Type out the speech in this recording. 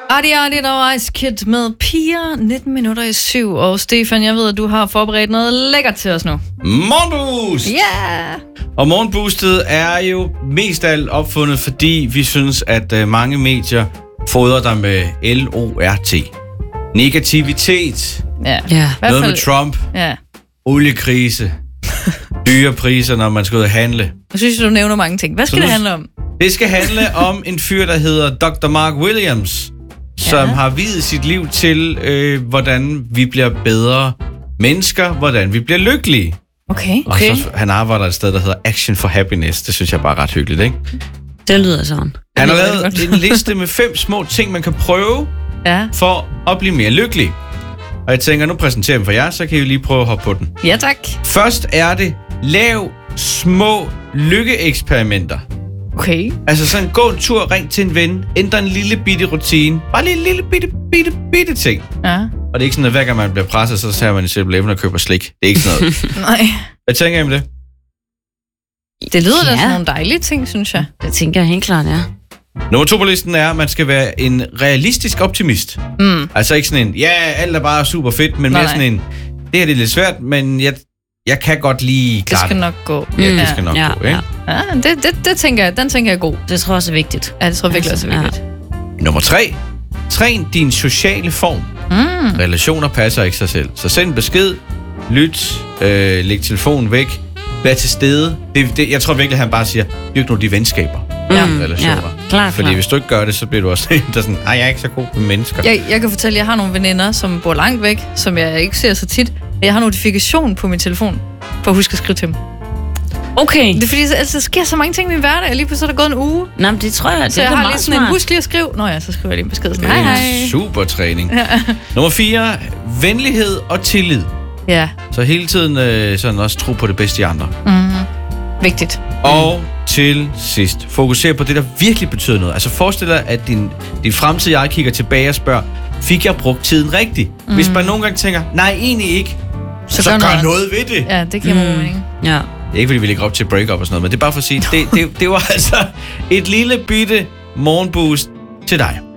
Arti, der var Ice Kid med piger 19:19. Og Stefan, jeg ved, at du har forberedt noget lækkert til os nu. Morgenboost! Ja! Yeah. Og morgenboostet er jo mest af alt opfundet, fordi vi synes, at mange medier fodrer dig med LORT. Negativitet. Ja. Noget med Trump. Ja. Oliekrise. Dyre priser, når man skal ud og handle. Jeg synes, du nævner mange ting. Hvad skal det handle om? Det skal handle om en fyr, der hedder Dr. Mark Williams, som har viet sit liv til, hvordan vi bliver bedre mennesker, hvordan vi bliver lykkelige. Okay. Og så, han arbejder et sted, der hedder Action for Happiness. Det synes jeg bare er ret hyggeligt, ikke? Det lyder sådan. Han har lavet en liste med 5 små ting, man kan prøve for at blive mere lykkelig. Og jeg tænker, nu præsenterer jeg dem for jer, så kan I lige prøve at hoppe på den. Ja, tak. Først er det, lav små lykkeeksperimenter. Okay. Altså sådan, gå en tur, ring til en ven, ændre en lille bitte rutine. Bare lige en lille bitte ting. Ja. Og det er ikke sådan, at hver gang man bliver presset, så tager man i 7-Eleven og køber slik. Det er ikke sådan noget. Nej. Hvad tænker I om det? Det lyder da sådan nogle dejlige ting, synes jeg. Det tænker jeg helt klart, ja. Nummer 2 på listen er, at man skal være en realistisk optimist. Altså ikke sådan en, alt er bare super fedt, men mere sådan en, det her det er lidt svært, men jeg kan godt lige klare det. skal nok gå. Ja, det skal nok gå, ikke? Ja, det tænker jeg, den tænker jeg er god. Det tror jeg også er vigtigt. Ja, det tror jeg virkelig også er vigtigt. Nummer 3. Træn din sociale form. Relationer passer ikke sig selv. Så send en besked, lyt, læg telefonen væk, vær til stede. Jeg tror virkelig, at han bare siger, dyrk nu de venskaber. Relationer. Ja, klart. Fordi hvis du ikke gør det, så bliver du også en, der sådan, jeg er ikke så god med mennesker. Jeg kan fortælle, at jeg har nogle veninder, som bor langt væk, som jeg ikke ser så tit. Jeg har notifikation på min telefon, for at huske at skrive til dem. Okay. Det er fordi, der sker så mange ting i min hverdag, og lige pludselig er der gået en uge. Nå, men det tror jeg, så det jeg er har meget lige sådan smart. en husk lige at skrive. Nå ja, så skriver jeg lige en besked. Sådan, det er hej. en super træning. Nummer 4. Venlighed og tillid. Ja. Så hele tiden sådan også tro på det bedste i andre. Vigtigt. Og til sidst, fokuser på det, der virkelig betyder noget. Altså forestil dig, at din fremtid, jeg kigger tilbage og spørger, fik jeg brugt tiden rigtigt? Hvis man nogle gange tænker, nej, egentlig ikke, så gør noget ved det. Ja, det giver mig mening. Ja. Det er ikke, fordi vi ligger op til break-up og sådan noget, men det er bare for at sige, det var altså et lille bitte morgenboost til dig.